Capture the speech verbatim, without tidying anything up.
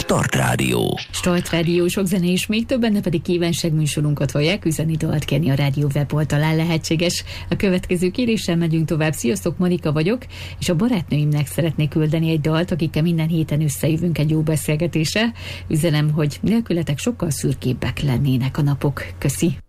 Start Rádió. Start Rádió, sok zene és még több, benne pedig kívánság műsorunkat hallják, üzeni dalt kérni a rádió weboldalán lehetséges. A következő kéréssel megyünk tovább. Sziasztok, Monika vagyok, és a barátnőimnek szeretnék küldeni egy dalt, akikkel minden héten összejövünk egy jó beszélgetésre. Üzenem, hogy nélkületek sokkal szürkébbek lennének a napok. Köszi!